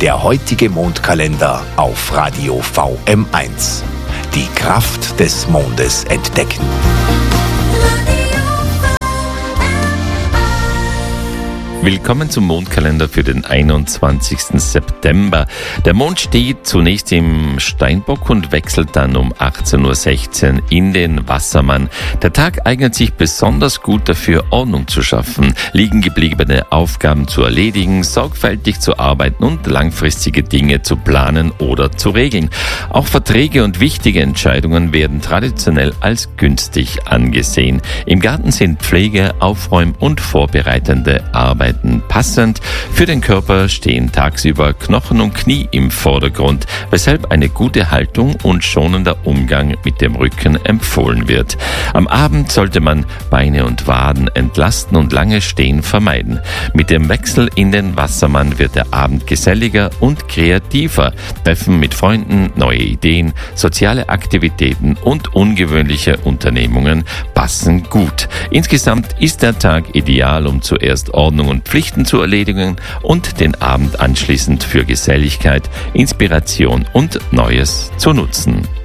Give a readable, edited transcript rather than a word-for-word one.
Der heutige Mondkalender auf Radio VM1. Die Kraft des Mondes entdecken. Willkommen zum Mondkalender für den 21. September. Der Mond steht zunächst im Steinbock und wechselt dann um 18:16 Uhr in den Wassermann. Der Tag eignet sich besonders gut dafür, Ordnung zu schaffen, liegen gebliebene Aufgaben zu erledigen, sorgfältig zu arbeiten und langfristige Dinge zu planen oder zu regeln. Auch Verträge und wichtige Entscheidungen werden traditionell als günstig angesehen. Im Garten sind Pflege, Aufräum- und vorbereitende Arbeit passend. Für den Körper stehen tagsüber Knochen und Knie im Vordergrund, weshalb eine gute Haltung und schonender Umgang mit dem Rücken empfohlen wird. Am Abend sollte man Beine und Waden entlasten und lange Stehen vermeiden. Mit dem Wechsel in den Wassermann wird der Abend geselliger und kreativer. Treffen mit Freunden, neue Ideen, soziale Aktivitäten und ungewöhnliche Unternehmungen passen gut. Insgesamt ist der Tag ideal, um zuerst Ordnung und Pflichten zu erledigen und den Abend anschließend für Geselligkeit, Inspiration und Neues zu nutzen.